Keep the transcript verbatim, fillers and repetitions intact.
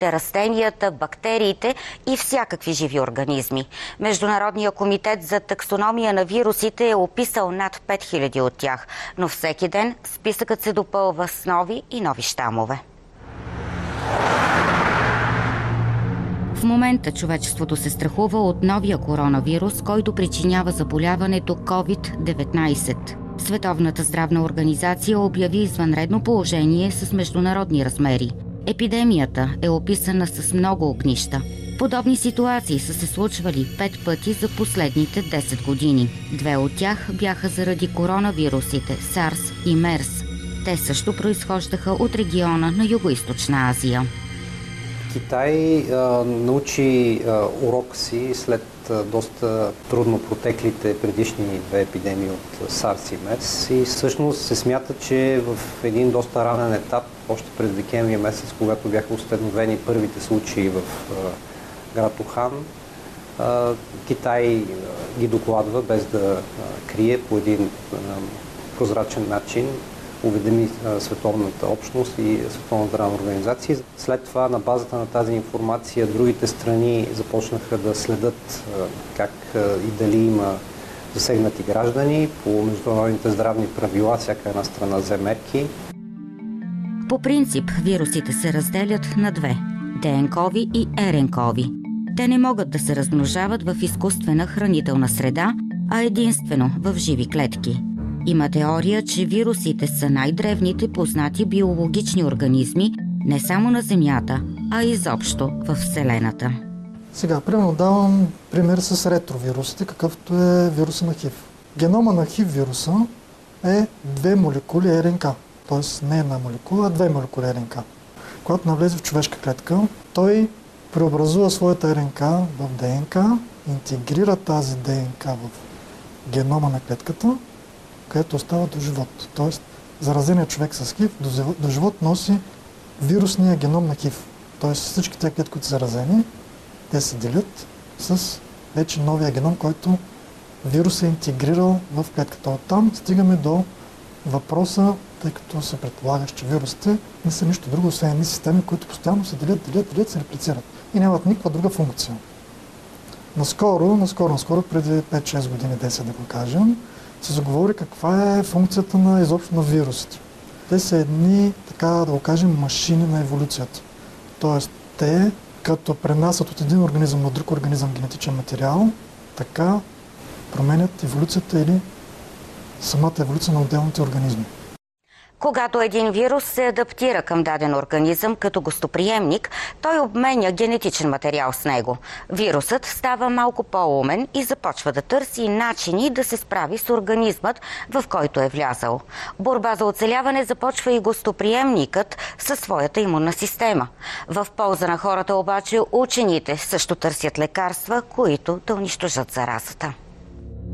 растенията, бактериите и всякакви живи организми. Международният комитет за таксономия на вирусите е описал над пет хиляди от тях, но всеки ден списъкът се допълва с нови и нови щамове. В момента човечеството се страхува от новия коронавирус, който причинява заболяването ковид деветнайсет. Световната здравна организация обяви извънредно положение с международни размери. Епидемията е описана с много огнища. Подобни ситуации са се случвали пет пъти за последните десет години. Две от тях бяха заради коронавирусите SARS и MERS. Те също произхождаха от региона на Югоизточна Азия. Китай а, научи а, урок си след а, доста трудно протеклите предишни две епидемии от SARS и MERS и всъщност се смята, че в един доста ранен етап, още през декември месец, когато бяха установени първите случаи в а, град Ухан, а, Китай а, ги докладва без да а, крие по един а, прозрачен начин, уведоми световната общност и Световна здравна организация. След това, на базата на тази информация, другите страни започнаха да следят как и дали има засегнати граждани. По международните здравни правила всяка една страна взе мерки. По принцип, вирусите се разделят на две – ДНК-ови и РНК-ови. Те не могат да се размножават в изкуствена хранителна среда, а единствено в живи клетки. Има теория, че вирусите са най-древните познати биологични организми не само на Земята, а изобщо в Вселената. Сега, примерно давам пример с ретровирусите, какъвто е вируса на ХИВ. Генома на ХИВ вируса е две молекули РНК, т.е. не една молекула, а две молекули РНК. Когато навлезе в човешка клетка, той преобразува своята РНК в ДНК, интегрира тази ДНК в генома на клетката, където остава до живот. Тоест, заразеният човек с ХИВ до живот носи вирусния геном на ХИВ. Тоест, всички тези клетки, които са заразени, те се делят с вече новия геном, който вирус е интегрирал в клетката. Оттам стигаме до въпроса, тъй като се предполага, че вирусите не са нищо друго, освен едни системи, които постоянно се делят, делят, делят, се реплицират и нямат никаква друга функция. Наскоро, наскоро, наскоро, преди пет-шест години, десет да го кажем, се заговори каква е функцията на изобщо на вирусите. Те са едни, така да го кажем, машини на еволюцията. Тоест, те, като пренасят от един организъм на друг организъм генетичен материал, така променят еволюцията или самата еволюция на отделните организми. Когато един вирус се адаптира към даден организъм като гостоприемник, той обменя генетичен материал с него. Вирусът става малко по-умен и започва да търси начини да се справи с организмът, в който е влязал. Борба за оцеляване започва и гостоприемникът със своята имунна система. В полза на хората обаче учените също търсят лекарства, които да унищожат заразата.